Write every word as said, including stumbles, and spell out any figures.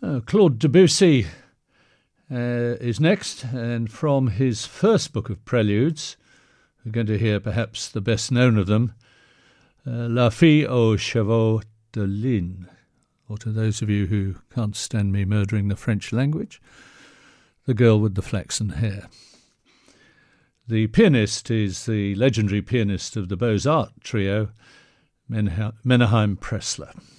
Uh, Claude Debussy uh, is next, and from his first book of preludes, we're going to hear perhaps the best known of them, uh, La Fille aux Cheveux de Lin, or to those of you who can't stand me murdering the French language, The Girl with the Flaxen Hair. The pianist is the legendary pianist of the Beaux-Arts trio, Menahem Pressler.